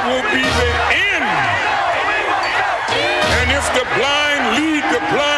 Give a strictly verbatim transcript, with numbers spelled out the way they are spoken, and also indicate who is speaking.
Speaker 1: will be the end. And if the blind lead the blind,